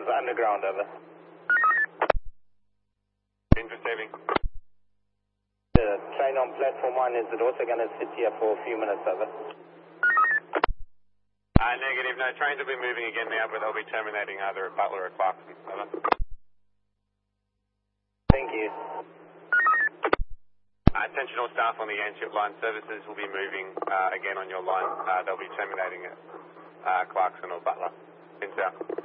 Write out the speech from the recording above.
underground, over. Receiving. The train on platform 1, is it also going to sit here for a few minutes, over? Negative. No, trains will be moving again now, but they'll be terminating either at Butler or Clarkson. Over. Thank you. Attention all staff on the Anship line. Services will be moving again on your line. They'll be terminating at Clarkson or Butler. In south.